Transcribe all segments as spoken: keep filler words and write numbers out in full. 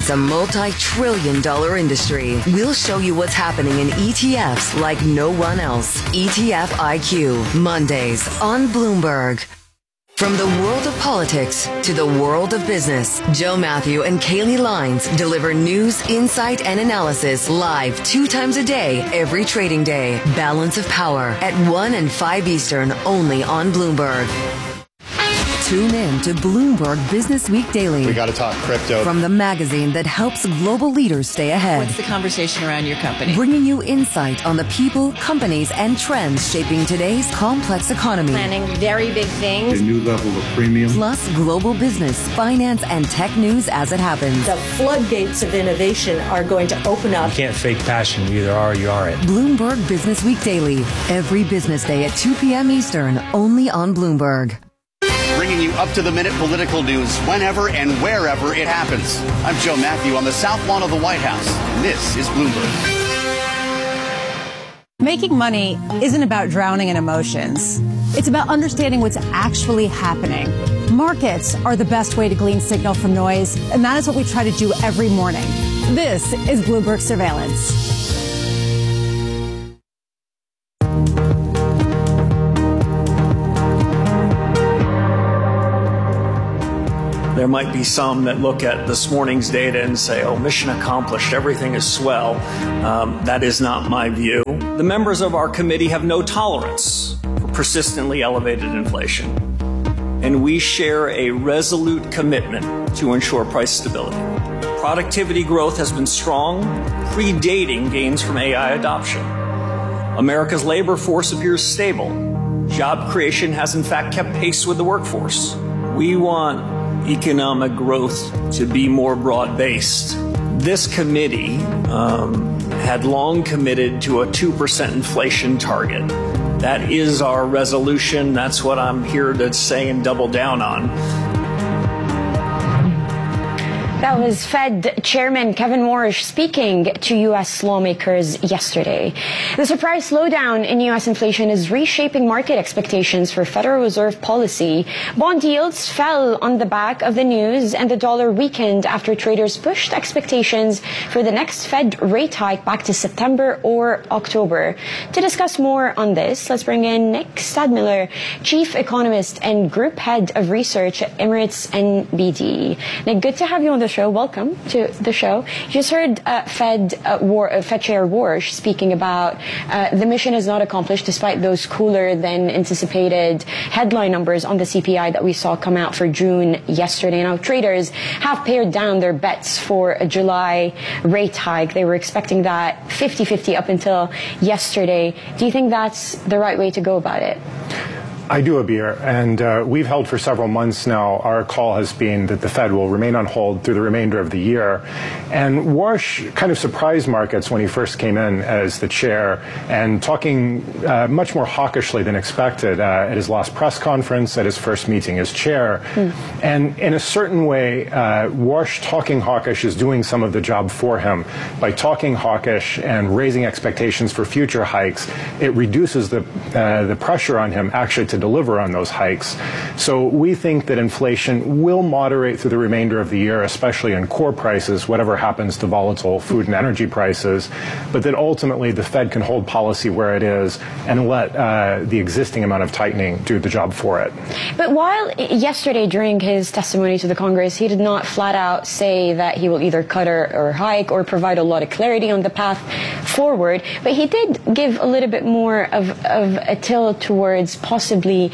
It's a multi-trillion dollar industry. We'll show you what's happening in E T Fs like no one else. E T F I Q, Mondays on Bloomberg. From the world of politics to the world of business, Joe Matthew and Kaylee Lines deliver news, insight, and analysis live two times a day, every trading day. Balance of Power at one and five Eastern, only on Bloomberg. Tune in to Bloomberg Business Week Daily. We got to talk crypto. From the magazine that helps global leaders stay ahead. What's the conversation around your company? Bringing you insight on the people, companies, and trends shaping today's complex economy. Planning very big things. A new level of premium. Plus global business, finance, and tech news as it happens. The floodgates of innovation are going to open up. You can't fake passion. You either are or you aren't. Bloomberg Business Week Daily. Every business day at two p.m. Eastern, only on Bloomberg. Bringing you up-to-the-minute political news whenever and wherever it happens. I'm Joe Matthew on the South Lawn of the White House. This is Bloomberg. Making money isn't about drowning in emotions. It's about understanding what's actually happening. Markets are the best way to glean signal from noise, and that is what we try to do every morning. This is Bloomberg Surveillance. There might be some that look at this morning's data and say, oh, mission accomplished, everything is swell. Um, that is not my view. The members of our committee have no tolerance for persistently elevated inflation. And we share a resolute commitment to ensure price stability. Productivity growth has been strong, predating gains from A I adoption. America's labor force appears stable. Job creation has in fact kept pace with the workforce. We want economic growth to be more broad-based. This committee um, had long committed to a two percent inflation target. That is our resolution. That's what I'm here to say and double down on. That was Fed Chairman Kevin Warsh speaking to U S lawmakers yesterday. The surprise slowdown in U S inflation is reshaping market expectations for Federal Reserve policy. Bond yields fell on the back of the news, and the dollar weakened after traders pushed expectations for the next Fed rate hike back to September or October. To discuss more on this, let's bring in Nick Stadmiller, Chief Economist and Group Head of Research at Emirates N B D. Nick, good to have you on the show. Welcome to the show. You just heard uh, Fed uh, War, uh, Fed Chair Warsh speaking about uh, the mission is not accomplished despite those cooler than anticipated headline numbers on the C P I that we saw come out for June yesterday. Now, traders have pared down their bets for a July rate hike. They were expecting that fifty-fifty up until yesterday. Do you think that's the right way to go about it? I do, Abir, and uh, we've held for several months now. Our call has been that the Fed will remain on hold through the remainder of the year. And Warsh kind of surprised markets when he first came in as the chair, and talking uh, much more hawkishly than expected uh, at his last press conference, at his first meeting as chair. Mm. And in a certain way, uh, Warsh talking hawkish is doing some of the job for him. By talking hawkish and raising expectations for future hikes, it reduces the, uh, the pressure on him actually to deliver on those hikes. So we think that inflation will moderate through the remainder of the year, especially in core prices, whatever happens to volatile food and energy prices, but that ultimately the Fed can hold policy where it is and let uh, the existing amount of tightening do the job for it. But while yesterday during his testimony to the Congress, he did not flat out say that he will either cut or, or hike or provide a lot of clarity on the path forward, but he did give a little bit more of, of a tilt towards possibly A,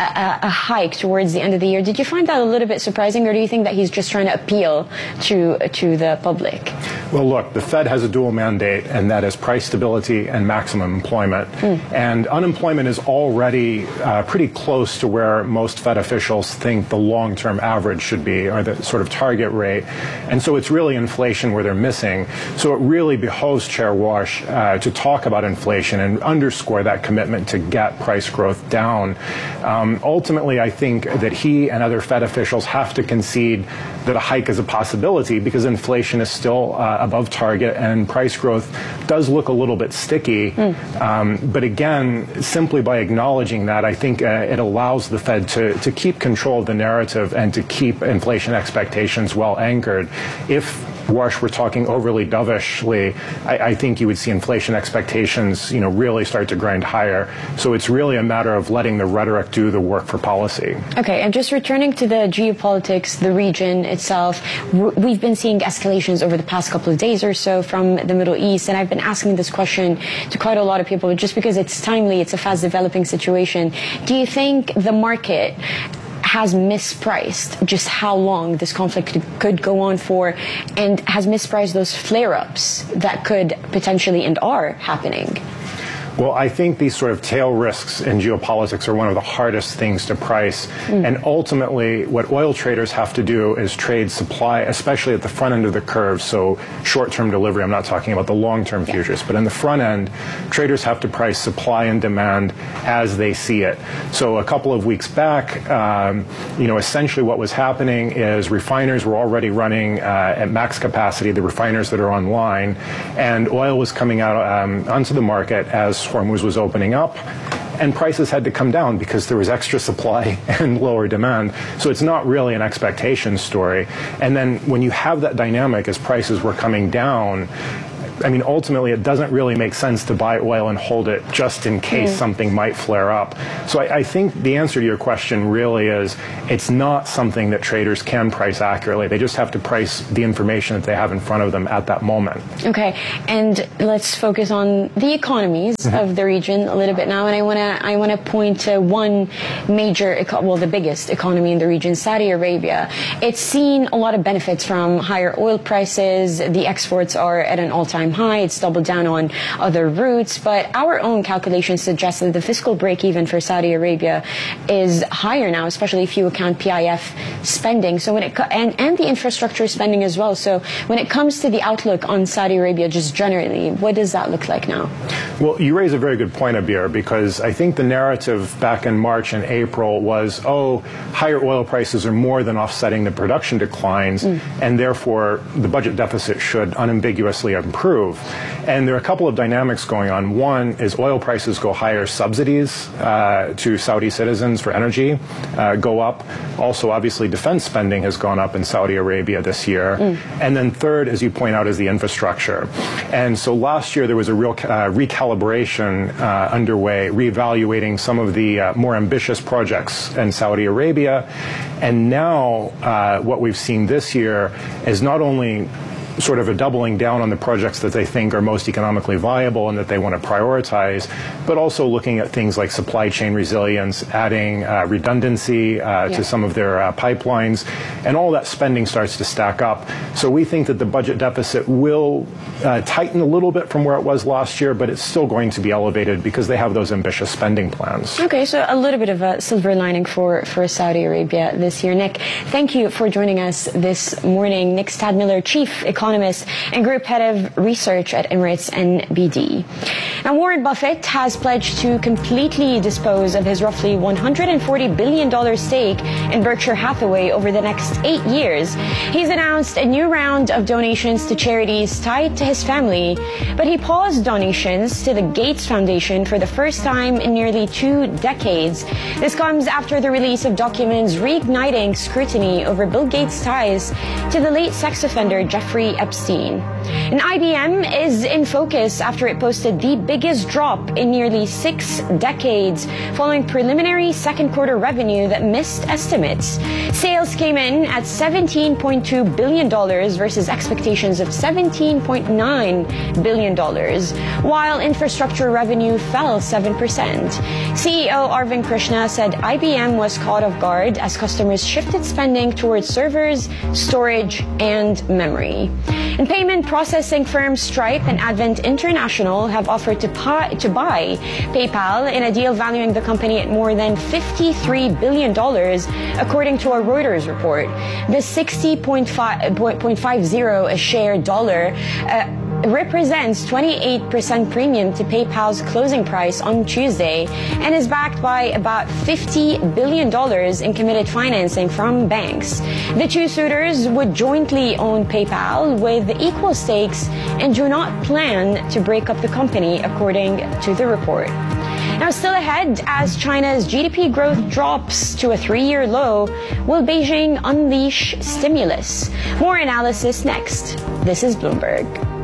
a hike towards the end of the year. Did you find that a little bit surprising, or do you think that he's just trying to appeal to to the public? Well, look, the Fed has a dual mandate, and that is price stability and maximum employment. Mm. And unemployment is already uh, pretty close to where most Fed officials think the long-term average should be, or the sort of target rate. And so it's really inflation where they're missing. So it really behoves Chair Warsh uh, to talk about inflation and underscore that commitment to get price growth down. Um, ultimately, I think that he and other Fed officials have to concede that a hike is a possibility because inflation is still uh, above target and price growth does look a little bit sticky. Mm. Um, but again, simply by acknowledging that, I think uh, it allows the Fed to, to keep control of the narrative and to keep inflation expectations well anchored. If Wash were talking overly dovishly, I, I think you would see inflation expectations, you know, really start to grind higher. So it's really a matter of letting the rhetoric do the work for policy. Okay, and just returning to the geopolitics, the region itself, we've been seeing escalations over the past couple of days or so from the Middle East, and I've been asking this question to quite a lot of people just because it's timely, it's a fast developing situation. Do you think the market has mispriced just how long this conflict could go on for, and has mispriced those flare-ups that could potentially and are happening? Well, I think these sort of tail risks in geopolitics are one of the hardest things to price. Mm. And ultimately, what oil traders have to do is trade supply, especially at the front end of the curve. So short-term delivery, I'm not talking about the long-term futures, yeah. but in the front end, traders have to price supply and demand as they see it. So a couple of weeks back, um, you know, essentially what was happening is refiners were already running uh, at max capacity, the refiners that are online, and oil was coming out um, onto the market as Hormuz was opening up, and prices had to come down because there was extra supply and lower demand. So it's not really an expectation story. And then when you have that dynamic as prices were coming down, I mean, ultimately, it doesn't really make sense to buy oil and hold it just in case mm. something might flare up. So I, I think the answer to your question really is it's not something that traders can price accurately. They just have to price the information that they have in front of them at that moment. Okay, and let's focus on the economies mm-hmm. of the region a little bit now. And I want to I want to point to one major, eco- well, the biggest economy in the region, Saudi Arabia. It's seen a lot of benefits from higher oil prices. The exports are at an all-time high. It's doubled down on other routes, but our own calculations suggest that the fiscal break-even for Saudi Arabia is higher now, especially if you account P I F spending. So when it co- and and the infrastructure spending as well. So when it comes to the outlook on Saudi Arabia, just generally, what does that look like now? Well, you raise a very good point, Abir, because I think the narrative back in March and April was, oh, higher oil prices are more than offsetting the production declines, mm. and therefore the budget deficit should unambiguously improve. And there are a couple of dynamics going on. One is oil prices go higher, subsidies uh, to Saudi citizens for energy uh, go up. Also, obviously, defense spending has gone up in Saudi Arabia this year. Mm. And then third, as you point out, is the infrastructure. And so last year there was a real uh, recalibration uh, underway, reevaluating some of the uh, more ambitious projects in Saudi Arabia. And now uh, what we've seen this year is not only sort of a doubling down on the projects that they think are most economically viable and that they want to prioritize, but also looking at things like supply chain resilience, adding uh, redundancy uh, yeah. to some of their uh, pipelines, and all that spending starts to stack up. So we think that the budget deficit will uh, tighten a little bit from where it was last year, but it's still going to be elevated because they have those ambitious spending plans. Okay, so a little bit of a silver lining for, for Saudi Arabia this year. Nick, thank you for joining us this morning. Nick Stadmiller, Chief Economist and Group Head of Research at Emirates N B D. Now, Warren Buffett has pledged to completely dispose of his roughly one hundred forty billion dollars stake in Berkshire Hathaway over the next eight years. He's announced a new round of donations to charities tied to his family, but he paused donations to the Gates Foundation for the first time in nearly two decades. This comes after the release of documents reigniting scrutiny over Bill Gates' ties to the late sex offender Jeffrey Epstein. And I B M is in focus after it posted the biggest drop in nearly six decades following preliminary second quarter revenue that missed estimates. Sales came in at seventeen point two billion dollars versus expectations of seventeen point nine billion dollars, while infrastructure revenue fell seven percent. C E O Arvind Krishna said I B M was caught off guard as customers shifted spending towards servers, storage, and memory. And payment processing firms Stripe and Advent International have offered to, pi- to buy PayPal in a deal valuing the company at more than fifty-three billion dollars, according to a Reuters report. The sixty point five zero a share dollar uh, represents twenty-eight percent premium to PayPal's closing price on Tuesday and is backed by about fifty billion dollars in committed financing from banks. The two suitors would jointly own PayPal with equal stakes and do not plan to break up the company, according to the report. Now, still ahead, as China's G D P growth drops to a three-year low, will Beijing unleash stimulus? More analysis next. This is Bloomberg.